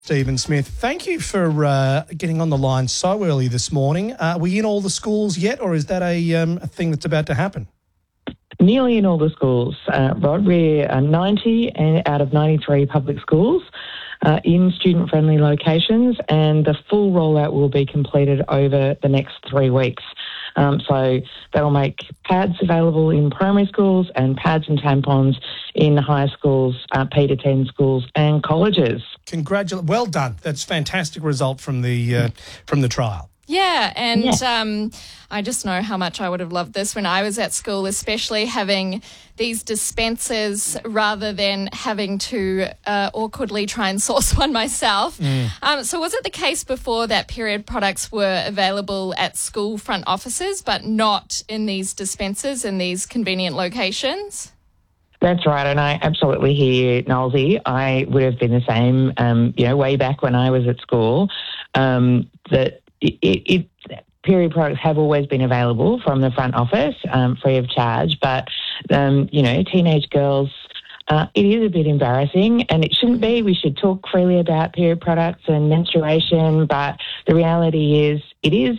Stephen Smith, thank you for getting on the line so early this morning. Are we in all the schools yet, or is that a thing that's about to happen? Nearly in all the schools, Rod. We're 90 out of 93 public schools in student-friendly locations, and the full rollout will be completed over the next 3 weeks. So that'll make pads available in primary schools and pads and tampons in high schools, P to 10 schools and colleges. Well done. That's a fantastic result from the trial. Yeah, and I just know how much I would have loved this when I was at school, especially having these dispensers rather than having to awkwardly try and source one myself. So was it the case before that period products were available at school front offices but not in these dispensers in these convenient locations? That's right, and I absolutely hear you, Nolsey. I would have been the same, way back when I was at school, that period products have always been available from the front office, free of charge, but, teenage girls, it is a bit embarrassing, and it shouldn't be. We should talk freely about period products and menstruation, but the reality is it is,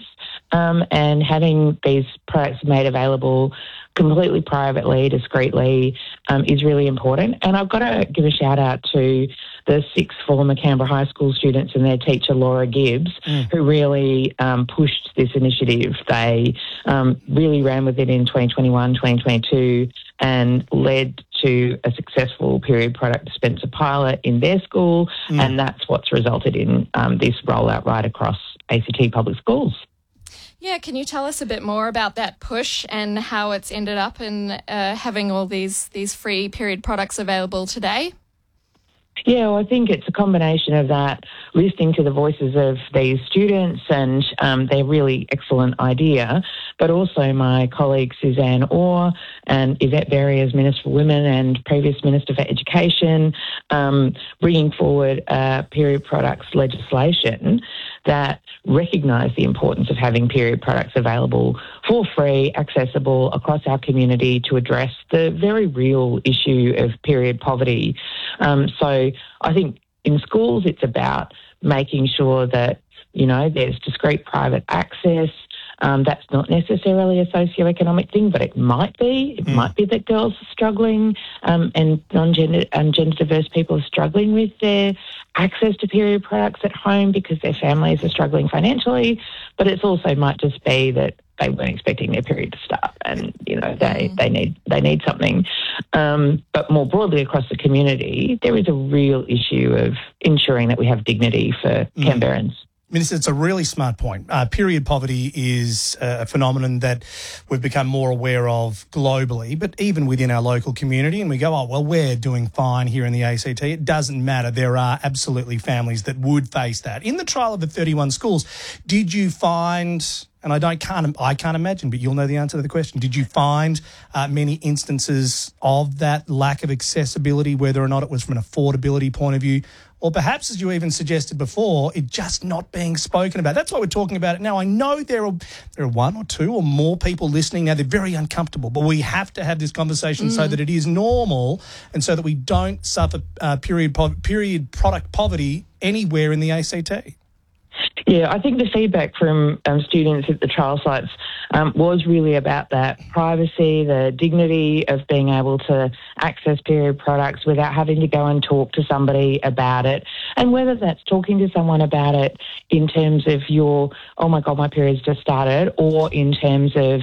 and having these products made available completely privately, discreetly, is really important. And I've got to give a shout out to the sixth former Canberra High School students and their teacher, Laura Gibbs, who really pushed this initiative. They really ran with it in 2021, 2022 and led to a successful period product dispenser pilot in their school, and that's what's resulted in this rollout right across ACT public schools. Yeah, can you tell us a bit more about that push and how it's ended up in having all these free period products available today? Yeah, well, I think it's a combination of that, listening to the voices of these students and their really excellent idea, but also my colleague Suzanne Orr and Yvette Berry as Minister for Women and previous Minister for Education, bringing forward period products legislation that recognise the importance of having period products available for free, accessible across our community to address the very real issue of period poverty. So I think in schools it's about making sure that, there's discreet private access. That's not necessarily a socioeconomic thing, but it might be. It might be that girls are struggling and non-gender and gender diverse people are struggling with their access to period products at home because their families are struggling financially. But it also might just be that they weren't expecting their period to start and, they need something. But more broadly across the community, there is a real issue of ensuring that we have dignity for Canberrans. Minister, it's a really smart point. Period poverty is a phenomenon that we've become more aware of globally, but even within our local community. And we go, we're doing fine here in the ACT. It doesn't matter. There are absolutely families that would face that. In the trial of the 31 schools, did you find, and I can't imagine, but you'll know the answer to the question, did you find many instances of that lack of accessibility, whether or not it was from an affordability point of view, or perhaps, as you even suggested before, it just not being spoken about? That's why we're talking about it now. I know there are one or two or more people listening now. They're very uncomfortable, but we have to have this conversation so that it is normal and so that we don't suffer period product poverty anywhere in the ACT. Yeah, I think the feedback from students at the trial sites was really about that privacy, the dignity of being able to access period products without having to go and talk to somebody about it. And whether that's talking to someone about it in terms of oh my God, my period's just started, or in terms of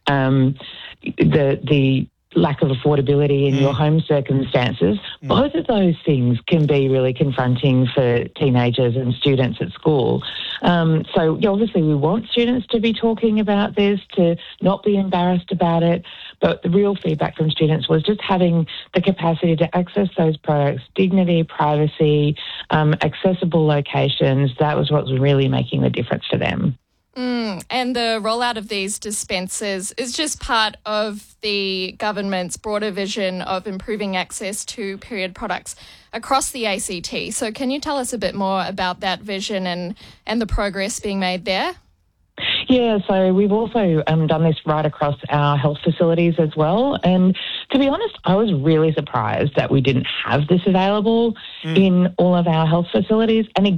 the lack of affordability in your home circumstances, both of those things can be really confronting for teenagers and students at school. So obviously we want students to be talking about this, to not be embarrassed about it, but the real feedback from students was just having the capacity to access those products, dignity, privacy, accessible locations. That was what was really making the difference to them. And the rollout of these dispensers is just part of the government's broader vision of improving access to period products across the ACT. So can you tell us a bit more about that vision and the progress being made there? Yeah, so we've also done this right across our health facilities as well. And to be honest, I was really surprised that we didn't have this available in all of our health facilities. And